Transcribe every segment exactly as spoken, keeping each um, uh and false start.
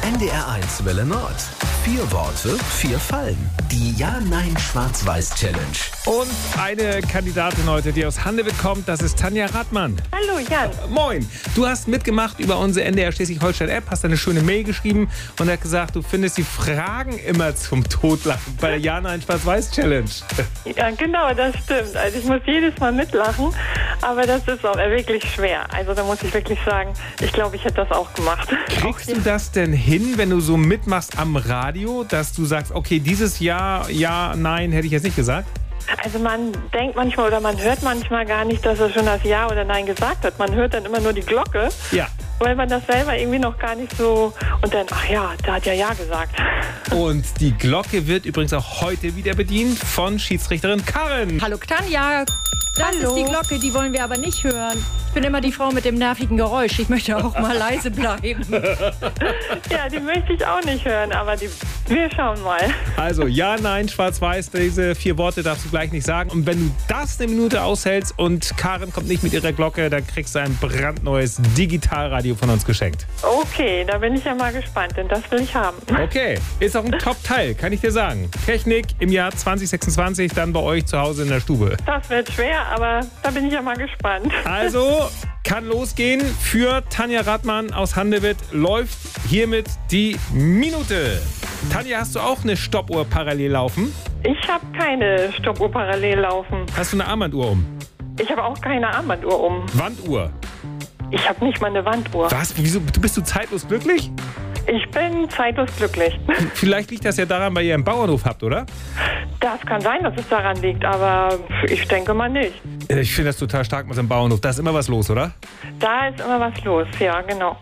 N D R eins Welle Nord. Vier Worte, vier Fallen. Die Ja-Nein-Schwarz-Weiß-Challenge. Und eine Kandidatin heute, die aus Handewitt kommt, das ist Tanja Radmann. Hallo Jan. Moin. Du hast mitgemacht über unsere N D R Schleswig-Holstein-App, hast eine schöne Mail geschrieben und hast gesagt, du findest die Fragen immer zum Totlachen bei der Ja-Nein-Schwarz-Weiß-Challenge. Ja, genau, das stimmt. Also ich muss jedes Mal mitlachen, aber das ist auch wirklich schwer. Also da muss ich wirklich sagen, ich glaube, ich hätte das auch gemacht. Kriegst du das denn hin, wenn du so mitmachst am Radio, dass du sagst, okay, dieses Jahr, ja, nein, hätte ich jetzt nicht gesagt? Also man denkt manchmal oder man hört manchmal gar nicht, dass er schon das Ja oder Nein gesagt hat. Man hört dann immer nur die Glocke, Ja. weil man das selber irgendwie noch gar nicht so... Und dann, ach ja, der hat ja Ja gesagt. Und die Glocke wird übrigens auch heute wieder bedient von Schiedsrichterin Karin. Hallo Tanja, das Hallo. ist die Glocke, die wollen wir aber nicht hören. Ich bin immer die Frau mit dem nervigen Geräusch. Ich möchte auch mal leise bleiben. Ja, die möchte ich auch nicht hören, aber die, wir schauen mal. Also ja, nein, schwarz-weiß, diese vier Worte darfst du gleich nicht sagen. Und wenn du das eine Minute aushältst und Karin kommt nicht mit ihrer Glocke, dann kriegst du ein brandneues Digitalradio von uns geschenkt. Okay, da bin ich ja mal gespannt, denn das will ich haben. Okay, ist auch ein Top-Teil, kann ich dir sagen. Technik im Jahr zwanzig sechsundzwanzig, dann bei euch zu Hause in der Stube. Das wird schwer, aber da bin ich ja mal gespannt. Also, kann losgehen für Tanja Radmann aus Handewitt. Läuft hiermit die Minute. Tanja, hast du auch eine Stoppuhr parallel laufen? Ich habe keine Stoppuhr parallel laufen. Hast du eine Armbanduhr um? Ich habe auch keine Armbanduhr um. Wanduhr? Ich habe nicht mal eine Wanduhr. Was? Wieso? Du bist du zeitlos glücklich? Ich bin zeitlos glücklich. Vielleicht liegt das ja daran, weil ihr einen Bauernhof habt, oder? Das kann sein, dass es daran liegt, aber ich denke mal nicht. Ich finde das total stark mit so einem Bauernhof. Da ist immer was los, oder? Da ist immer was los, ja, genau.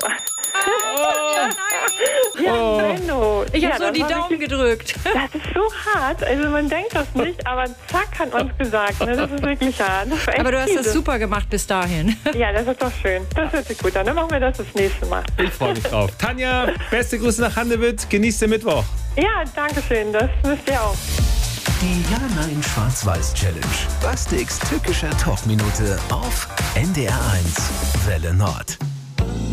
Ja, Oh. Menno. Ich ja, habe so das die war Daumen wirklich- gedrückt. Das ist so hart, also man denkt das nicht, aber zack hat man es gesagt. Ne? Das ist wirklich hart. Das war echt Aber du hast fiese. das super gemacht bis dahin. Ja, das ist doch schön. Das hört sich gut an. Dann machen wir das das nächste Mal. Ich freue mich drauf. Tanja, beste Grüße nach Handewitt. Genießt den Mittwoch. Ja, danke schön. Das müsst ihr auch. Die Ja-Nein-Schwarz-Weiß-Challenge. Bastiks tückischer Talkminute auf N D R eins Welle Nord.